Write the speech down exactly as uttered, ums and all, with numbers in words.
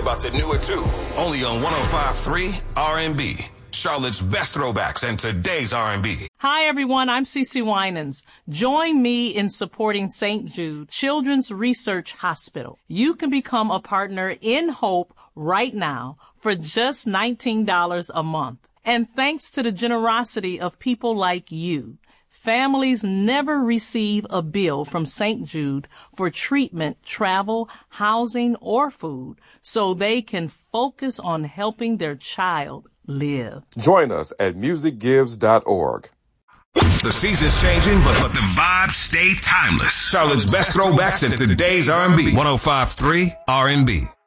about the newer two. Only on one oh five point three R and B. Charlotte's best throwbacks and today's R and B. Hi, everyone. I'm CeCe Winans. Join me in supporting Saint Jude Children's Research Hospital. You can become a partner in Hope right now for just nineteen dollars a month. And thanks to the generosity of people like you, families never receive a bill from Saint Jude for treatment, travel, housing, or food, so they can focus on helping their child live. Join us at music gives dot org. The season's changing, but, but the vibes stay timeless. Charlotte's best throwbacks and today's R and B. one oh five point three R and B.